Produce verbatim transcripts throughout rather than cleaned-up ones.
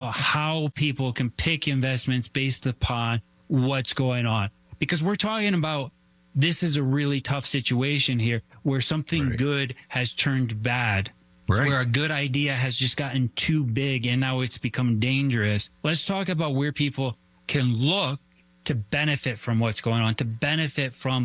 about how people can pick investments based upon what's going on. Because we're talking about, this is a really tough situation here where something right. good has turned bad. Right. Where a good idea has just gotten too big and now it's become dangerous. Let's talk about where people can look to benefit from what's going on, to benefit from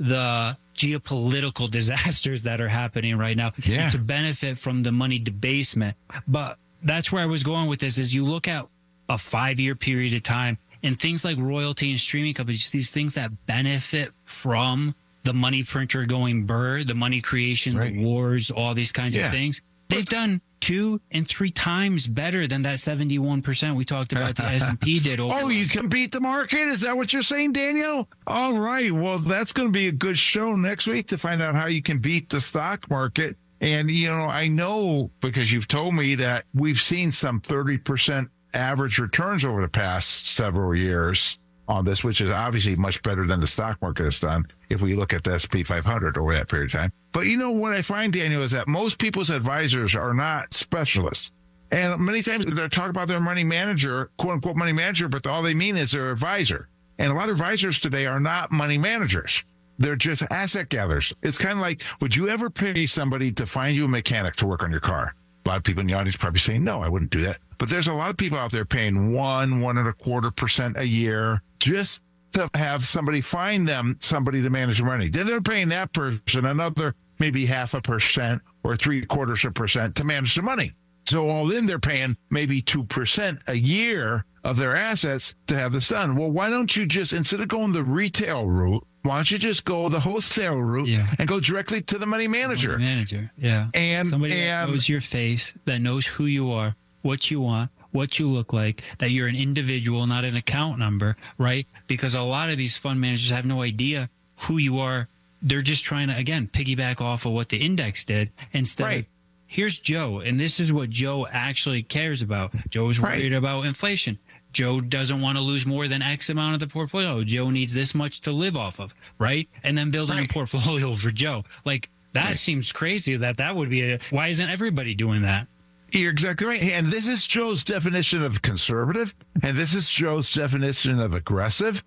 the geopolitical disasters that are happening right now, yeah. and to benefit from the money debasement. But that's where I was going with this, is you look at a five-year period of time and things like royalty and streaming companies, these things that benefit from the money printer going burr, the money creation, right. the wars, all these kinds yeah. of things. They've done two and three times better than that seventy-one percent we talked about the S and P did. Over oh, you can beat the market? Is that what you're saying, Daniel? All right. Well, that's going to be a good show next week to find out how you can beat the stock market. And, you know, I know because you've told me that we've seen some thirty percent average returns over the past several years on this, which is obviously much better than the stock market has done if we look at the S and P five hundred over that period of time. But you know what I find, Daniel, is that most people's advisors are not specialists. And many times they're talking about their money manager, quote unquote money manager, but all they mean is their advisor. And a lot of advisors today are not money managers. They're just asset gatherers. It's kind of like, would you ever pay somebody to find you a mechanic to work on your car? A lot of people in the audience probably saying, no, I wouldn't do that. But there's a lot of people out there paying one, one and a quarter percent a year just to have somebody find them somebody to manage their money. Then they're paying that person another maybe half a percent or three quarters of a percent to manage the money. So all in, they're paying maybe two percent a year of their assets to have this done. Well, why don't you just, instead of going the retail route, why don't you just go the wholesale route yeah. and go directly to the money manager? Money manager, yeah. And somebody and, that knows your face, that knows who you are, what you want, what you look like, that you're an individual, not an account number, right? Because a lot of these fund managers have no idea who you are. They're just trying to, again, piggyback off of what the index did instead right. of, here's Joe, and this is what Joe actually cares about. Joe's worried right. about inflation. Joe doesn't want to lose more than X amount of the portfolio. Joe needs this much to live off of, right? And then building right. a portfolio for Joe. Like, that right. seems crazy that that would be a, why isn't everybody doing that? You're exactly right. And this is Joe's definition of conservative, and this is Joe's definition of aggressive.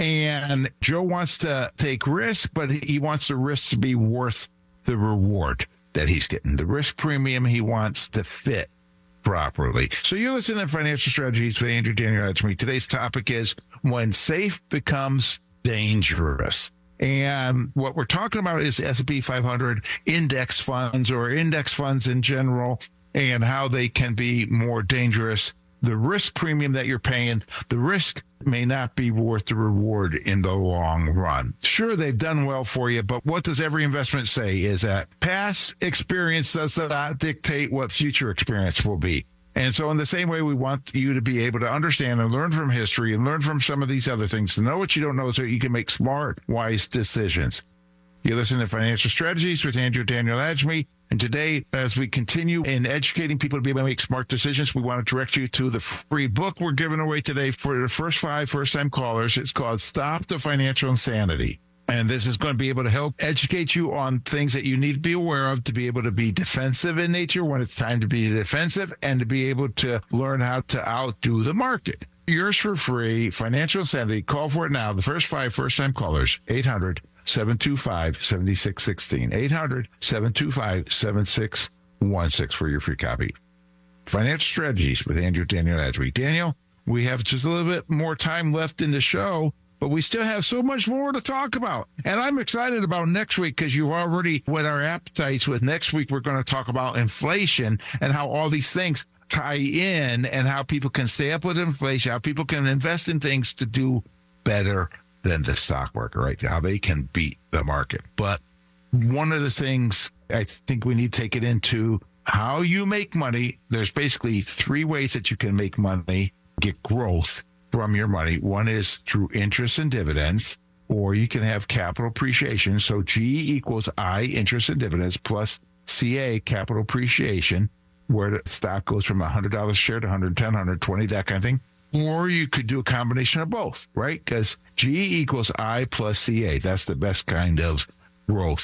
And Joe wants to take risk, but he wants the risk to be worth the reward that he's getting. The risk premium he wants to fit properly. So you're listening to Financial Strategies with Andrew Daniel Edgemy. Today's topic is when safe becomes dangerous. And what we're talking about is S and P five hundred index funds or index funds in general, and how they can be more dangerous. The risk premium that you're paying, the risk may not be worth the reward in the long run. Sure, they've done well for you, but what does every investment say is that past experience does not dictate what future experience will be. And so in the same way, we want you to be able to understand and learn from history and learn from some of these other things, to know what you don't know so you can make smart, wise decisions. You listen to Financial Strategies with Andrew Daniel Edgemy. And today, as we continue in educating people to be able to make smart decisions, we want to direct you to the free book we're giving away today for the first five first-time callers. It's called Stop the Financial Insanity. And this is going to be able to help educate you on things that you need to be aware of to be able to be defensive in nature when it's time to be defensive, and to be able to learn how to outdo the market. Yours for free, Financial Insanity. Call for it now. The first five first-time callers, eight hundred, seven two five, seven six one six, eight hundred, seven two five, seven six one six for your free copy. Financial Strategies with Andrew Daniel Edgemy. Daniel, we have just a little bit more time left in the show, but we still have so much more to talk about. And I'm excited about next week because you've already whet our appetites with next week. We're going to talk about inflation and how all these things tie in, and how people can stay up with inflation, how people can invest in things to do better than the stock market, right? How they can beat the market. But one of the things I think we need to take it into how you make money. There's basically three ways that you can make money, get growth from your money. One is through interest and dividends, or you can have capital appreciation. So G equals I, interest and dividends, plus C A, capital appreciation, where the stock goes from one hundred dollars a share to one hundred ten, one hundred twenty, that kind of thing. Or you could do a combination of both, right? Because G equals I plus C A. That's the best kind of growth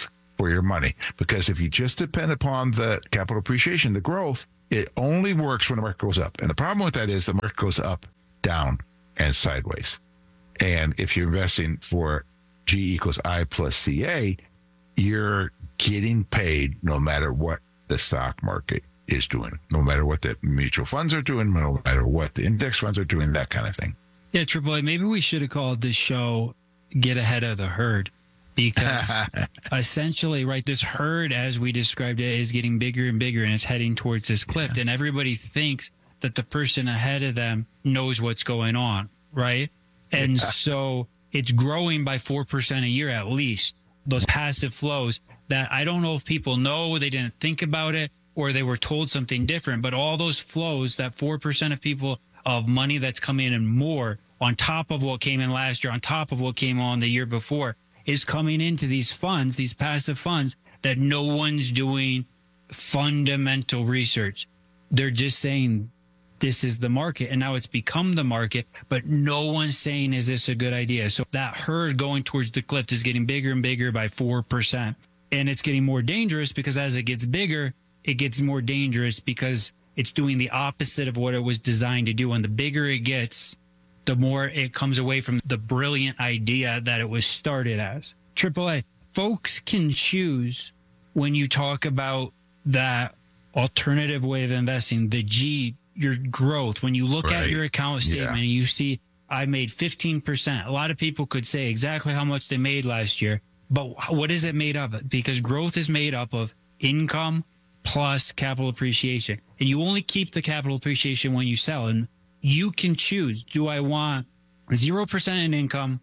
for your money. Because if you just depend upon the capital appreciation, the growth, it only works when the market goes up. And the problem with that is the market goes up, down, and sideways. And if you're investing for G equals I plus C A, you're getting paid no matter what the stock market is doing, no matter what the mutual funds are doing, no matter what the index funds are doing, that kind of thing. Yeah, Triple A, maybe we should have called this show Get Ahead of the Herd, because essentially, right, this herd, as we described it, is getting bigger and bigger, and it's heading towards this cliff. Yeah. And everybody thinks that the person ahead of them knows what's going on, right? And yeah. so it's growing by four percent a year at least, those passive flows that I don't know if people know, they didn't think about it, or they were told something different. But all those flows, that four percent of people of money that's coming in and more on top of what came in last year, on top of what came on the year before, is coming into these funds, these passive funds that no one's doing fundamental research. They're just saying this is the market, and now it's become the market, but no one's saying, is this a good idea? So that herd going towards the cliff is getting bigger and bigger by four percent. And it's getting more dangerous because as it gets bigger, it gets more dangerous because it's doing the opposite of what it was designed to do. And the bigger it gets, the more it comes away from the brilliant idea that it was started as. Triple A, folks can choose when you talk about that alternative way of investing, the G, your growth. When you look right. at your account statement yeah. and you see, I made fifteen percent. A lot of people could say exactly how much they made last year, but what is it made up of? Because growth is made up of income plus capital appreciation. And you only keep the capital appreciation when you sell. And you can choose, do I want zero percent in income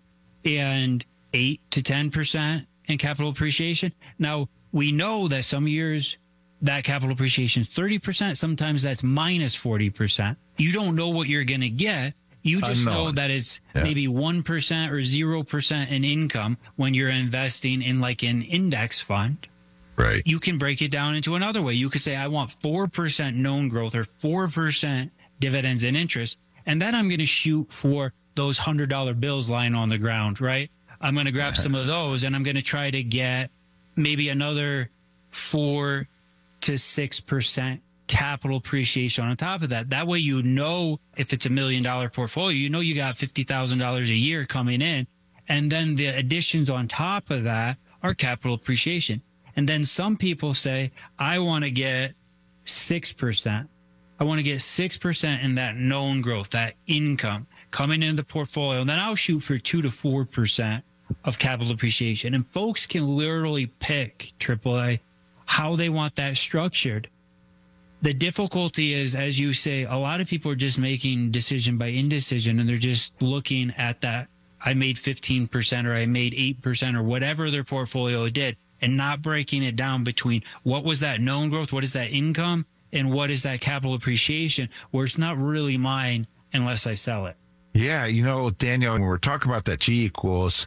and eight to ten percent in capital appreciation? Now, we know that some years that capital appreciation is thirty percent. Sometimes that's minus forty percent. You don't know what you're going to get. You just Unknown. know that it's yeah. maybe one percent or zero percent in income when you're investing in like an index fund. Right. You can break it down into another way. You could say, I want four percent known growth or four percent dividends and interest. And then I'm going to shoot for those one hundred dollar bills lying on the ground, right? I'm going to grab some of those and I'm going to try to get maybe another four to six percent capital appreciation on top of that. That way, you know, if it's a million dollar portfolio, you know, you got fifty thousand dollars a year coming in. And then the additions on top of that are capital appreciation. And then some people say, I want to get six percent. I want to get six percent in that known growth, that income coming into the portfolio. And then I'll shoot for two to four percent of capital appreciation. And folks can literally pick, Triple A, how they want that structured. The difficulty is, as you say, a lot of people are just making decision by indecision, and they're just looking at that. I made fifteen percent or I made eight percent or whatever their portfolio did, and not breaking it down between what was that known growth, what is that income, and what is that capital appreciation, where it's not really mine unless I sell it. Yeah, you know, Daniel, when we're talking about that G equals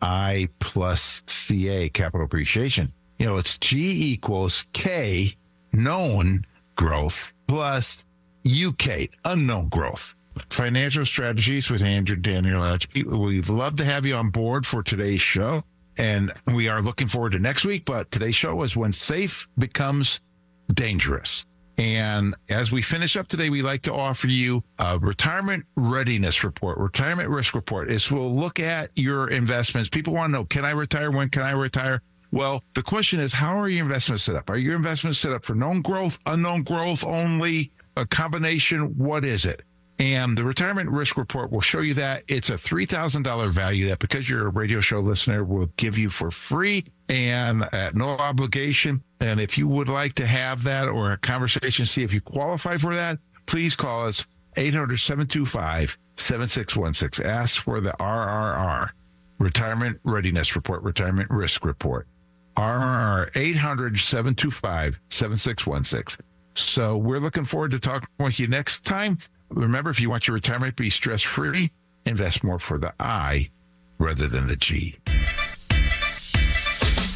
I plus C A capital appreciation, you know, it's G equals K known growth plus U K unknown growth. Financial Strategies with Andrew Daniel H P. We'd love to have you on board for today's show. And we are looking forward to next week. But today's show is when safe becomes dangerous. And as we finish up today, we like to offer you a retirement readiness report, retirement risk report. Is we'll look at your investments. People want to know, can I retire? When can I retire? Well, the question is, how are your investments set up? Are your investments set up for known growth, unknown growth, only a combination? What is it? And the retirement risk report will show you that. It's a three thousand dollars value that, because you're a radio show listener, will give you for free and at no obligation. And if you would like to have that or a conversation, see if you qualify for that, please call us eight hundred, seven two five, seven six one six. Ask for the R R R, Retirement Readiness Report, Retirement Risk Report. R R R, eight hundred, seven two five, seven six one six. So we're looking forward to talking with you next time. Remember, if you want your retirement to be stress-free, invest more for the I rather than the G.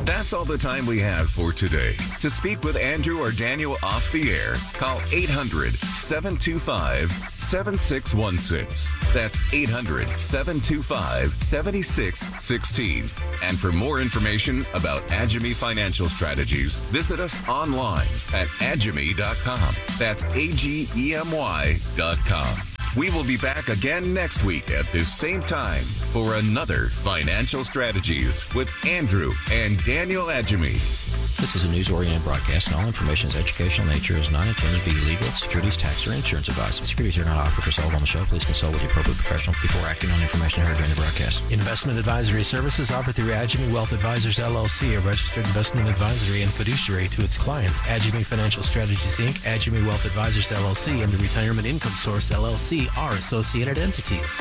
That's all the time we have for today. To speak with Andrew or Daniel off the air, call eight hundred, seven two five, seven six one six. That's eight hundred, seven two five, seven six one six. And for more information about Agemi Financial Strategies, visit us online at agemi dot com. That's A G E M Y dot com. We will be back again next week at this same time for another Financial Strategies with Andrew and Daniel Agemi. This is a news-oriented broadcast, and all information is educational nature, is not intended to be legal, securities, tax, or insurance advice. Securities are not offered or sold on the show. Please consult with the appropriate professional before acting on information heard during the broadcast. Investment advisory services offered through Agemi Wealth Advisors, L L C, a registered investment advisory and fiduciary to its clients. Agemi Financial Strategies, Incorporated, Agemi Wealth Advisors, L L C, and the Retirement Income Source, L L C, are associated entities.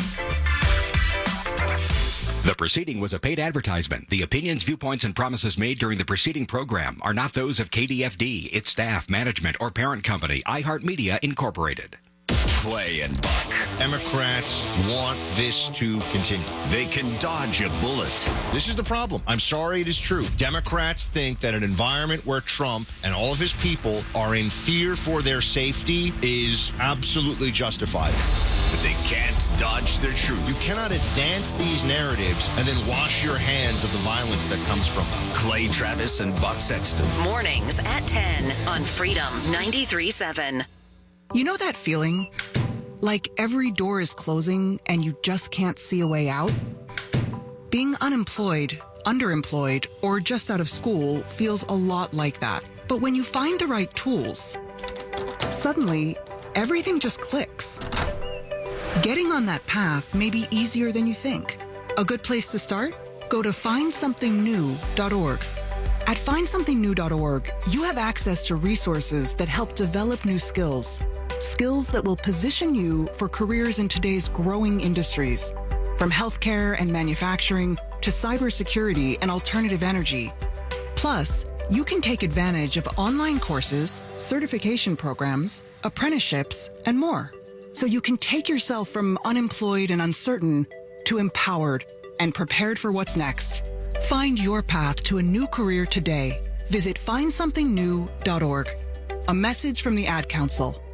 The proceeding was a paid advertisement. The opinions, viewpoints, and promises made during the preceding program are not those of K D F D, its staff, management, or parent company, iHeartMedia Incorporated. Clay and Buck. Democrats want this to continue. They can dodge a bullet. This is the problem. I'm sorry, it is true. Democrats think that an environment where Trump and all of his people are in fear for their safety is absolutely justified. But they can't dodge the truth. You cannot advance these narratives and then wash your hands of the violence that comes from them. Clay Travis and Buck Sexton. Mornings at ten on Freedom ninety-three point seven. You know that feeling? Like every door is closing and you just can't see a way out? Being unemployed, underemployed, or just out of school feels a lot like that. But when you find the right tools, suddenly everything just clicks. Getting on that path may be easier than you think. A good place to start? Go to find something new dot org. At find something new dot org, you have access to resources that help develop new skills. Skills that will position you for careers in today's growing industries, from healthcare and manufacturing to cybersecurity and alternative energy. Plus, you can take advantage of online courses, certification programs, apprenticeships, and more. So you can take yourself from unemployed and uncertain to empowered and prepared for what's next. Find your path to a new career today. Visit find something new dot org. A message from the Ad Council.